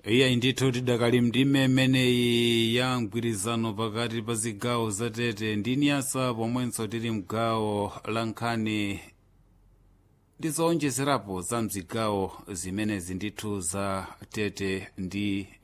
iya ndithu tidakali mndime imeneyi ya mgwirizano pakati pa zigawo za Tete ndi Niasa pomwenso tili mgawo la nkhani ndi zowonjezerapo za mzigawo zimenezi ndithu za Tete ndi